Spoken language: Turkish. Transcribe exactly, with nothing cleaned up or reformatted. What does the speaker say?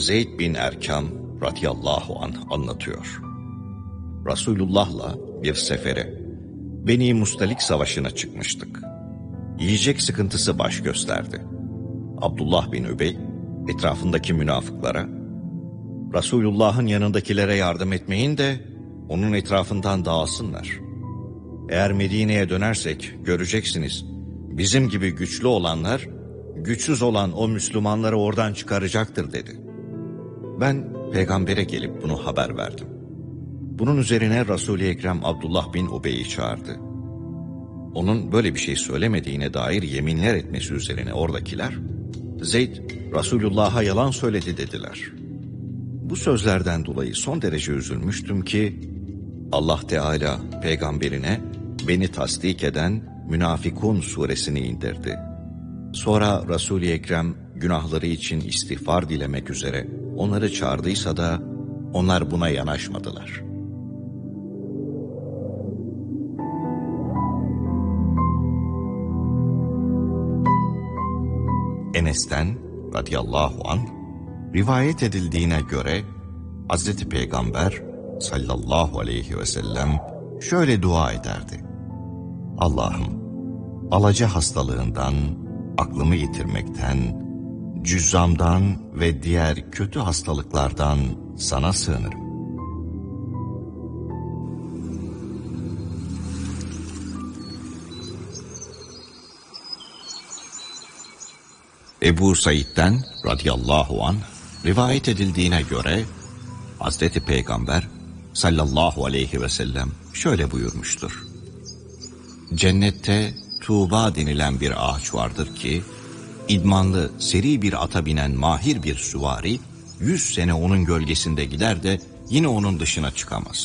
Zeyd bin Erkam radıyallahu anh anlatıyor. Resulullah'la bir sefere, Beni Mustalik Savaşı'na çıkmıştık. Yiyecek sıkıntısı baş gösterdi. Abdullah bin Übey etrafındaki münafıklara, Resulullah'ın yanındakilere yardım etmeyin de onun etrafından dağılsınlar. Eğer Medine'ye dönersek göreceksiniz, bizim gibi güçlü olanlar, güçsüz olan o Müslümanları oradan çıkaracaktır dedi. Ben peygambere gelip bunu haber verdim. Bunun üzerine Resul-i Ekrem Abdullah bin Ubey'i çağırdı. Onun böyle bir şey söylemediğine dair yeminler etmesi üzerine oradakiler, Zeyd Resulullah'a yalan söyledi dediler. Bu sözlerden dolayı son derece üzülmüştüm ki Allah Teala peygamberine beni tasdik eden Münafikun suresini indirdi. Sonra Resul-i Ekrem günahları için istiğfar dilemek üzere onları çağırdıysa da onlar buna yanaşmadılar. Enes'ten radıyallahu anh rivayet edildiğine göre Hazreti Peygamber sallallahu aleyhi ve sellem şöyle dua ederdi. Allah'ım, alaca hastalığından, aklımı yitirmekten, cüzzamdan ve diğer kötü hastalıklardan sana sığınırım. Ebu Said'den radıyallahu anh rivayet edildiğine göre Hazreti Peygamber sallallahu aleyhi ve sellem şöyle buyurmuştur. Cennette Tuğba denilen bir ağaç vardır ki, idmanlı, seri bir ata binen mahir bir süvari, yüz sene onun gölgesinde gider de yine onun dışına çıkamaz.